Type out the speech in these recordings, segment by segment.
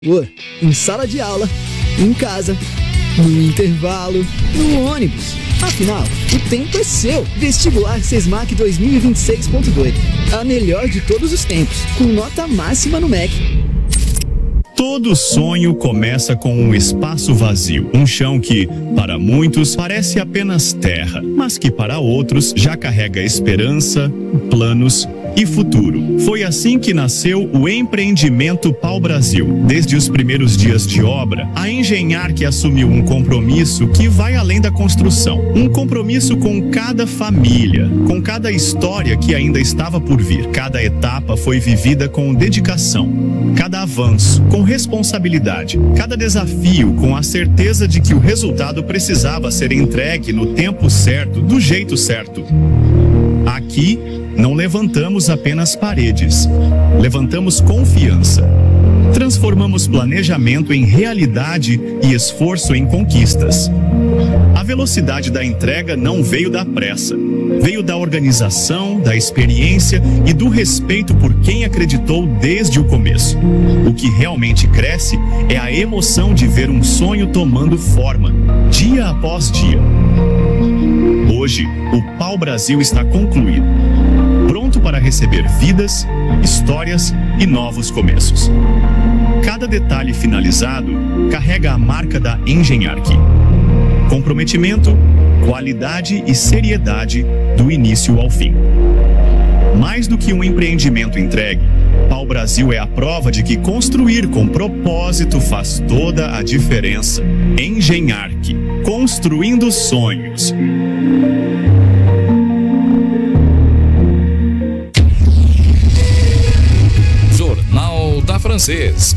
Em sala de aula, em casa, no intervalo, no ônibus. Afinal, o tempo é seu. Vestibular Sesmac 2026.2. A melhor de todos os tempos, com nota máxima no MEC. Todo sonho começa com um espaço vazio, um chão que, para muitos, parece apenas terra, mas que para outros já carrega esperança, planos e futuro. Foi assim que nasceu o empreendimento Pau Brasil. Desde os primeiros dias de obra, a Engenharc assumiu um compromisso que vai além da construção. Um compromisso com cada família, com cada história que ainda estava por vir. Cada etapa foi vivida com dedicação, cada avanço com responsabilidade, cada desafio com a certeza de que o resultado precisava ser entregue no tempo certo, do jeito certo. Aqui, não levantamos apenas paredes, levantamos confiança. Transformamos planejamento em realidade e esforço em conquistas. A velocidade da entrega não veio da pressa, veio da organização, da experiência e do respeito por quem acreditou desde o começo. O que realmente cresce é a emoção de ver um sonho tomando forma, dia após dia. Hoje, o Pau Brasil está concluído, pronto para receber vidas, histórias e novos começos. Cada detalhe finalizado carrega a marca da Engenharc. Comprometimento, qualidade e seriedade do início ao fim. Mais do que um empreendimento entregue, Pau Brasil é a prova de que construir com propósito faz toda a diferença. Engenharc, construindo sonhos. Jornal da Francês.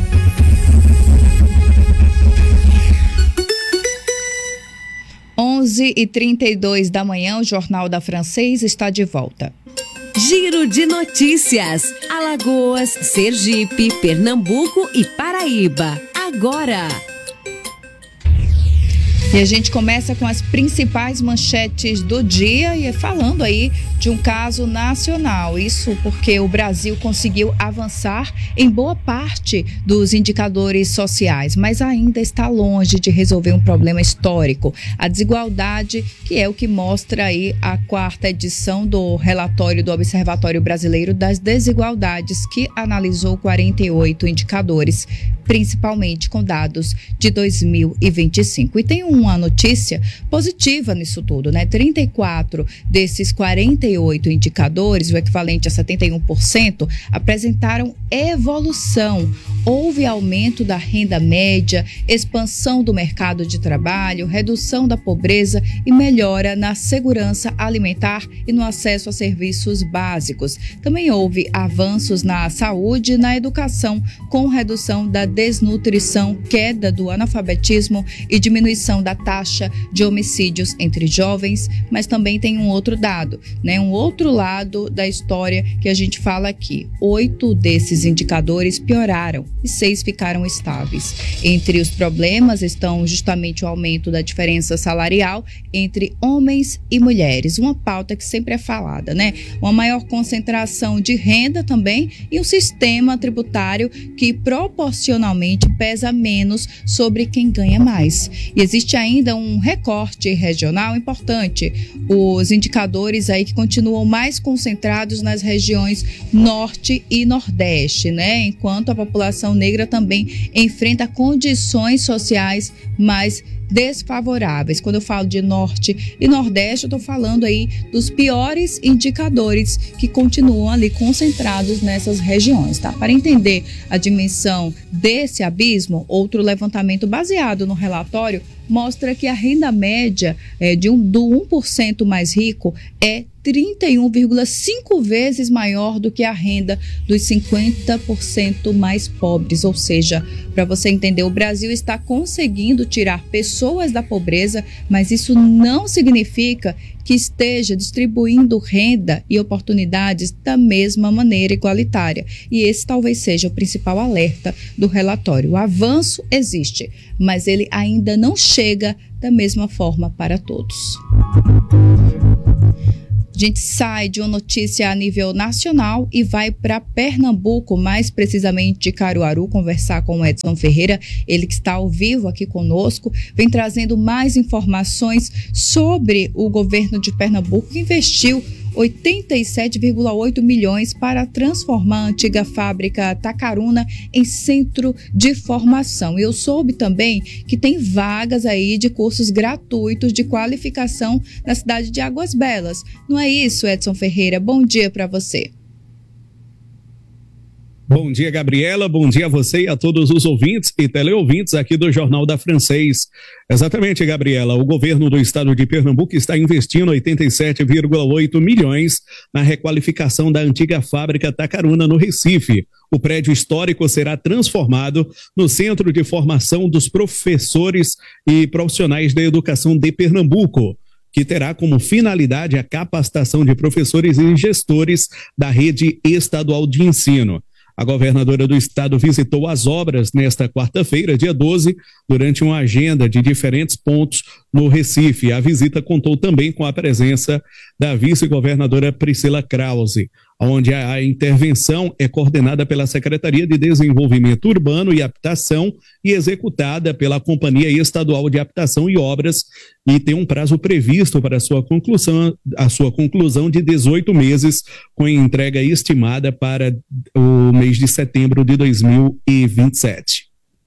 e 32 da manhã, o Jornal da Francês está de volta. Giro de notícias. Alagoas, Sergipe, Pernambuco e Paraíba. Agora. E a gente começa com as principais manchetes do dia e falando aí de um caso nacional. Isso porque o Brasil conseguiu avançar em boa parte dos indicadores sociais, mas ainda está longe de resolver um problema histórico, a desigualdade, que é o que mostra aí a 4ª edição do relatório do Observatório Brasileiro das Desigualdades, que analisou 48 indicadores, principalmente com dados de 2025. E tem uma notícia positiva nisso tudo, né? 34 desses 48 indicadores, o equivalente a 71%, apresentaram evolução. Houve aumento da renda média, expansão do mercado de trabalho, redução da pobreza e melhora na segurança alimentar e no acesso a serviços básicos. Também houve avanços na saúde e na educação, com redução da desnutrição, queda do analfabetismo e diminuição da taxa de homicídios entre jovens, mas também tem um outro dado, né? Um outro lado da história que a gente fala aqui. 8 desses indicadores pioraram e 6 ficaram estáveis. Entre os problemas estão justamente o aumento da diferença salarial entre homens e mulheres, uma pauta que sempre é falada, né? Uma maior concentração de renda também e um sistema tributário que proporcionalmente pesa menos sobre quem ganha mais. E existe ainda um recorte regional importante. Os indicadores aí que continuam mais concentrados nas regiões norte e nordeste, né? Enquanto a população negra também enfrenta condições sociais mais desfavoráveis. Quando eu falo de norte e nordeste, eu estou falando aí dos piores indicadores que continuam ali concentrados nessas regiões, tá? Para entender a dimensão desse abismo, outro levantamento baseado no relatório mostra que a renda média do 1% mais rico é 31,5 vezes maior do que a renda dos 50% mais pobres. Ou seja, para você entender, o Brasil está conseguindo tirar pessoas da pobreza, mas isso não significa que esteja distribuindo renda e oportunidades da mesma maneira igualitária. E esse talvez seja o principal alerta do relatório. O avanço existe, mas ele ainda não chega da mesma forma para todos. gente sai de uma notícia a nível nacional e vai para Pernambuco, mais precisamente de Caruaru, conversar com o Edson Ferreira, ele que está ao vivo aqui conosco, vem trazendo mais informações sobre o governo de Pernambuco, que investiu 87,8 milhões para transformar a antiga fábrica Tacaruna em centro de formação. Eu soube também que tem vagas aí de cursos gratuitos de qualificação na cidade de Águas Belas. Não é isso, Edson Ferreira? Bom dia para você. Bom dia, Gabriela. Bom dia a você e a todos os ouvintes e teleouvintes aqui do Jornal da Francês. Exatamente, Gabriela. O governo do estado de Pernambuco está investindo 87,8 milhões na requalificação da antiga fábrica Tacaruna, no Recife. O prédio histórico será transformado no Centro de Formação dos Professores e Profissionais da Educação de Pernambuco, que terá como finalidade a capacitação de professores e gestores da rede estadual de ensino. A governadora do estado visitou as obras nesta quarta-feira, dia 12, durante uma agenda de diferentes pontos no Recife. A visita contou também com a presença da vice-governadora Priscila Krause, onde a intervenção é coordenada pela Secretaria de Desenvolvimento Urbano e Habitação e executada pela Companhia Estadual de Habitação e Obras, e tem um prazo previsto para a sua conclusão de 18 meses, com entrega estimada para o mês de setembro de 2027.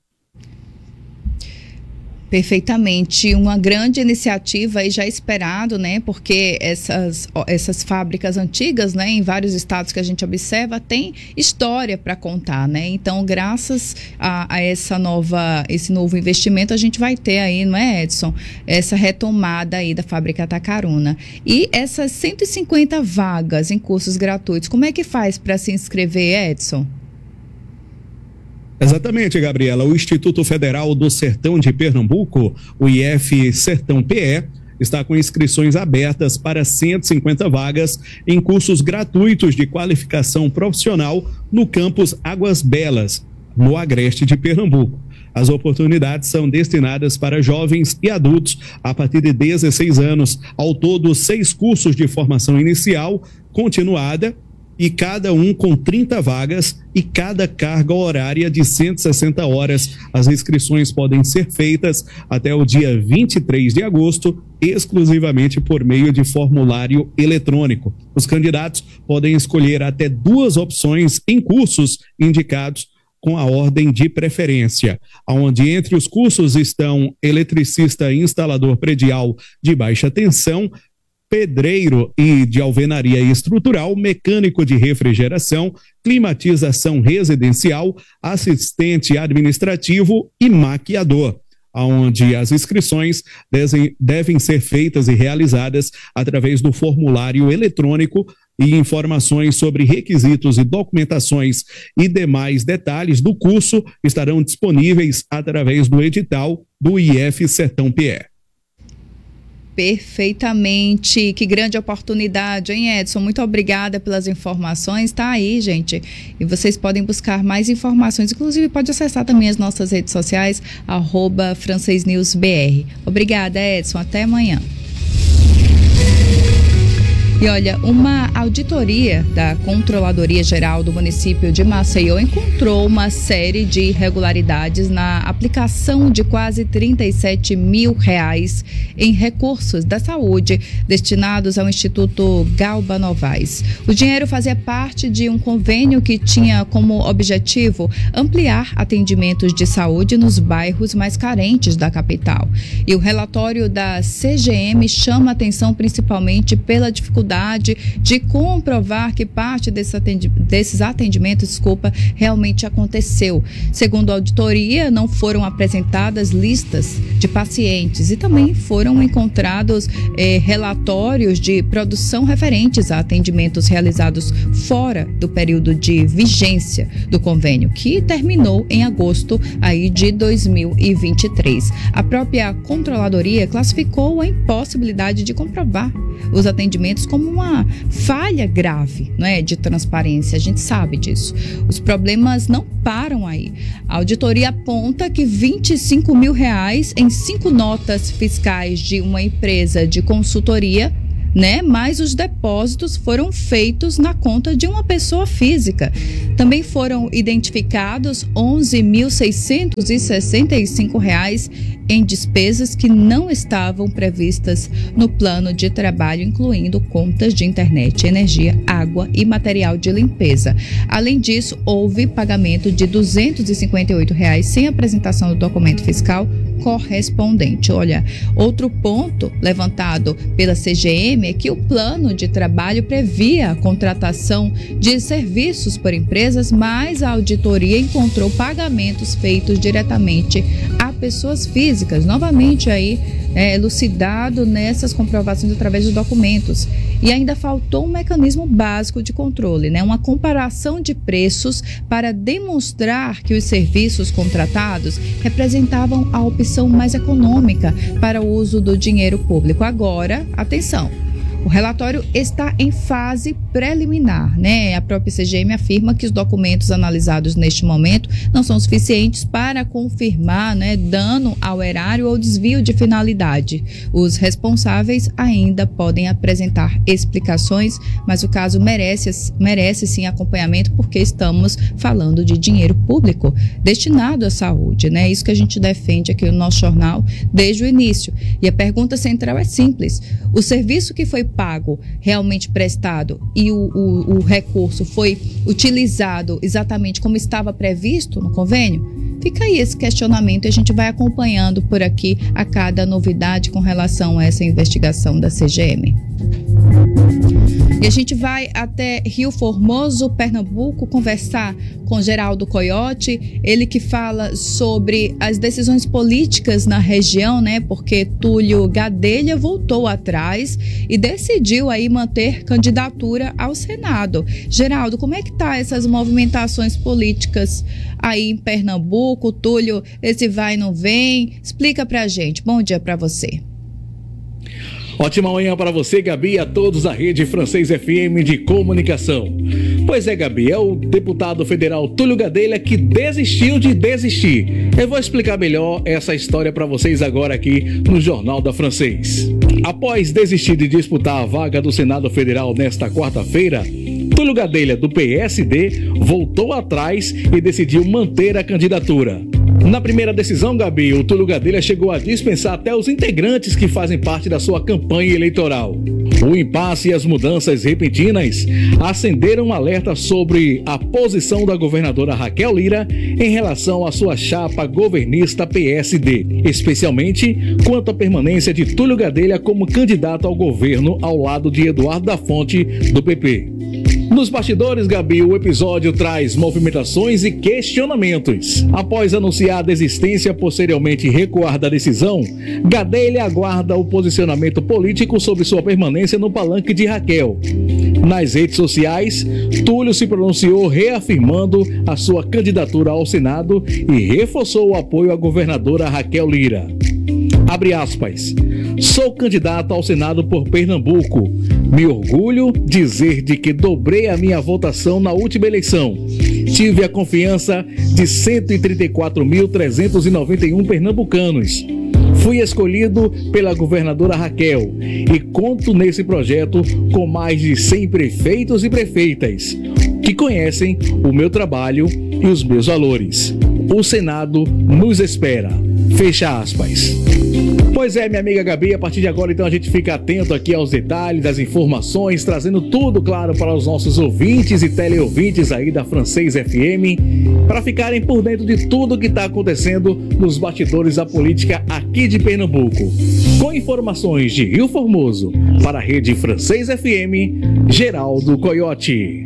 Perfeitamente, uma grande iniciativa e já esperado, né? Porque essas fábricas antigas, né, em vários estados que a gente observa, tem história para contar, né? Então, graças a esse novo investimento, a gente vai ter aí, não é, Edson? Essa retomada aí da fábrica Tacaruna. E essas 150 vagas em cursos gratuitos, como é que faz para se inscrever, Edson? Exatamente, Gabriela. O Instituto Federal do Sertão de Pernambuco, o IF Sertão PE, está com inscrições abertas para 150 vagas em cursos gratuitos de qualificação profissional no campus Águas Belas, no agreste de Pernambuco. As oportunidades são destinadas para jovens e adultos a partir de 16 anos. Ao todo, 6 cursos de formação inicial, continuada, e cada um com 30 vagas e cada carga horária de 160 horas. As inscrições podem ser feitas até o dia 23 de agosto, exclusivamente por meio de formulário eletrônico. Os candidatos podem escolher até 2 opções em cursos indicados com a ordem de preferência, onde entre os cursos estão eletricista e instalador predial de baixa tensão, pedreiro e de alvenaria estrutural, mecânico de refrigeração, climatização residencial, assistente administrativo e maquiador, onde as inscrições devem ser feitas e realizadas através do formulário eletrônico, e informações sobre requisitos e documentações e demais detalhes do curso estarão disponíveis através do edital do IF Sertão PE. Perfeitamente, que grande oportunidade, hein, Edson? Muito obrigada pelas informações, tá aí, gente, e vocês podem buscar mais informações, inclusive pode acessar também as nossas redes sociais, @francesnewsbr. Obrigada, Edson, até amanhã. E olha, uma auditoria da Controladoria Geral do município de Maceió encontrou uma série de irregularidades na aplicação de quase R$37 mil em recursos da saúde destinados ao Instituto Galba Novaes. O dinheiro fazia parte de um convênio que tinha como objetivo ampliar atendimentos de saúde nos bairros mais carentes da capital. E o relatório da CGM chama atenção principalmente pela dificuldade de comprovar que parte desses atendimentos, realmente aconteceu. Segundo a auditoria, não foram apresentadas listas de pacientes e também foram encontrados relatórios de produção referentes a atendimentos realizados fora do período de vigência do convênio, que terminou em agosto aí de 2023. A própria Controladoria classificou a impossibilidade de comprovar os atendimentos como uma falha grave, não é, de transparência. A gente sabe disso. Os problemas não param aí. A auditoria aponta que R$25 mil em 5 notas fiscais de uma empresa de consultoria né? Mas os depósitos foram feitos na conta de uma pessoa física. Também foram identificados R$ 11.665 em despesas que não estavam previstas no plano de trabalho, incluindo contas de internet, energia, água e material de limpeza. Além disso, houve pagamento de R$ 258 sem apresentação do documento fiscal correspondente. Olha, outro ponto levantado pela CGM é que o plano de trabalho previa a contratação de serviços por empresas, mas a auditoria encontrou pagamentos feitos diretamente a pessoas físicas. Novamente aí elucidado nessas comprovações através dos documentos. E ainda faltou um mecanismo básico de controle, né? Uma comparação de preços para demonstrar que os serviços contratados representavam a opção mais econômica para o uso do dinheiro público. Agora, atenção! O relatório está em fase preliminar, né? A própria CGM afirma que os documentos analisados neste momento não são suficientes para confirmar, né, dano ao erário ou desvio de finalidade. Os responsáveis ainda podem apresentar explicações, mas o caso merece sim acompanhamento, porque estamos falando de dinheiro público destinado à saúde, né? Isso que a gente defende aqui no nosso jornal desde o início. E a pergunta central é simples: o serviço que foi pago realmente prestado e o recurso foi utilizado exatamente como estava previsto no convênio? Fica aí esse questionamento e a gente vai acompanhando por aqui a cada novidade com relação a essa investigação da CGM. E a gente vai até Rio Formoso, Pernambuco, conversar com Geraldo Coyote, ele que fala sobre as decisões políticas na região, né? Porque Túlio Gadelha voltou atrás e decidiu aí manter candidatura ao Senado. Geraldo, como é que tá essas movimentações políticas aí em Pernambuco? Túlio, esse vai e não vem? Explica pra gente. Bom dia pra você. Ótima manhã para você, Gabi, e a todos da Rede Francês FM de Comunicação. Pois é, Gabi, é o deputado federal Túlio Gadelha que desistiu de desistir. Eu vou explicar melhor essa história para vocês agora aqui no Jornal da Francês. Após desistir de disputar a vaga do Senado Federal nesta quarta-feira, Túlio Gadelha, do PSD, voltou atrás e decidiu manter a candidatura. Na primeira decisão, Gabi, o Túlio Gadelha chegou a dispensar até os integrantes que fazem parte da sua campanha eleitoral. O impasse e as mudanças repentinas acenderam um alerta sobre a posição da governadora Raquel Lira em relação à sua chapa governista PSD, especialmente quanto à permanência de Túlio Gadelha como candidato ao governo ao lado de Eduardo da Fonte, do PP. Nos bastidores, Gabi, o episódio traz movimentações e questionamentos. Após anunciar a desistência, posteriormente recuar da decisão, Gadelha aguarda o posicionamento político sobre sua permanência no palanque de Raquel. Nas redes sociais, Túlio se pronunciou reafirmando a sua candidatura ao Senado e reforçou o apoio à governadora Raquel Lira. Abre aspas. Sou candidato ao Senado por Pernambuco. Me orgulho dizer de que dobrei a minha votação na última eleição. Tive a confiança de 134.391 pernambucanos. Fui escolhido pela governadora Raquel e conto nesse projeto com mais de 100 prefeitos e prefeitas que conhecem o meu trabalho e os meus valores. O Senado nos espera. Fecha aspas. Pois é, minha amiga Gabi, a partir de agora então a gente fica atento aqui aos detalhes, das informações, trazendo tudo claro para os nossos ouvintes e teleouvintes aí da Francês FM, para ficarem por dentro de tudo que está acontecendo nos bastidores da política aqui de Pernambuco. Com informações de Rio Formoso, para a Rede Francês FM, Geraldo Coyote.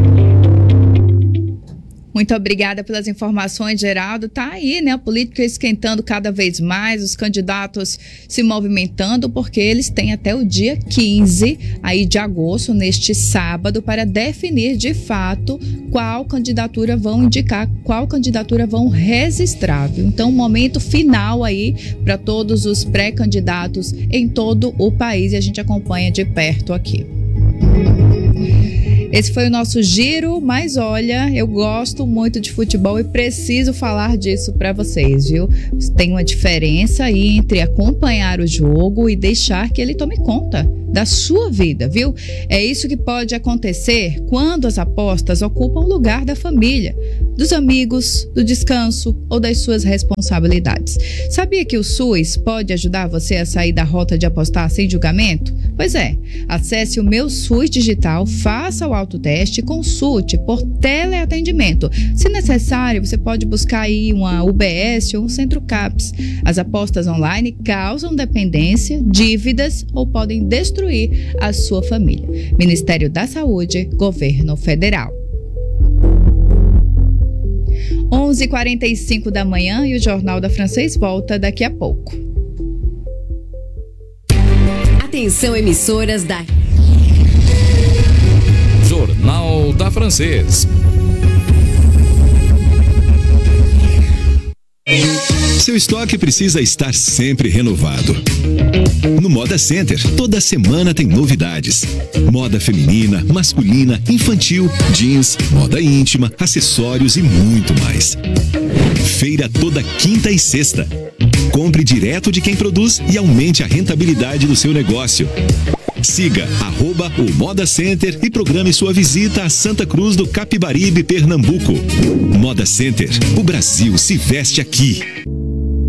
Muito obrigada pelas informações, Geraldo. Tá aí, né? A política esquentando cada vez mais, os candidatos se movimentando, porque eles têm até o dia 15 aí de agosto, neste sábado, para definir de fato qual candidatura vão indicar, qual candidatura vão registrar. Então, momento final aí para todos os pré-candidatos em todo o país, e a gente acompanha de perto aqui. Esse foi o nosso giro, mas olha, eu gosto muito de futebol e preciso falar disso para vocês, viu? Tem uma diferença aí entre acompanhar o jogo e deixar que ele tome conta da sua vida, viu? É isso que pode acontecer quando as apostas ocupam o lugar da família, dos amigos, do descanso ou das suas responsabilidades. Sabia que o SUS pode ajudar você a sair da rota de apostar sem julgamento? Pois é, acesse o Meu SUS Digital, faça o autoteste e consulte por teleatendimento. Se necessário, você pode buscar aí uma UBS ou um centro CAPS. As apostas online causam dependência, dívidas ou podem destruir a sua família. Ministério da Saúde, Governo Federal. 11h45 da manhã e o Jornal da Francês volta daqui a pouco. Atenção, emissoras da Jornal da Francês. Seu estoque precisa estar sempre renovado. No Moda Center, toda semana tem novidades. Moda feminina, masculina, infantil, jeans, moda íntima, acessórios e muito mais. Feira toda quinta e sexta. Compre direto de quem produz e aumente a rentabilidade do seu negócio. Siga @o Moda Center e programe sua visita a Santa Cruz do Capibaribe, Pernambuco. Moda Center, o Brasil se veste aqui.